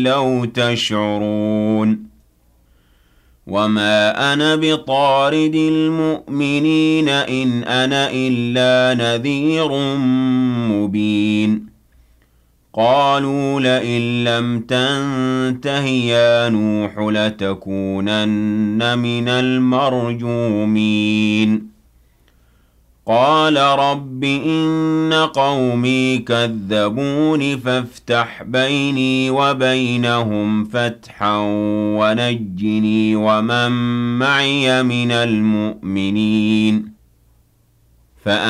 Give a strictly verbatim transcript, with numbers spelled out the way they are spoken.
لَوْ تَشْعُرُونَ وَمَا أَنَا بِطَارِدِ الْمُؤْمِنِينَ إِنْ أَنَا إِلَّا نَذِيرٌ مُّبِينٌ قَالُوا لَئِن لَّمْ تَنتَهِ يَا نُوحُ لَتَكُونَنَّ مِنَ الْمَرْجُومِينَ قَالَ رَبِّ إِنَّ قَوْمِي كَذَّبُونِ فَافْتَحْ بَيْنِي وَبَيْنَهُمْ فَتْحًا وَنَجِّنِي وَمَن مَّعِيَ مِنَ الْمُؤْمِنِينَ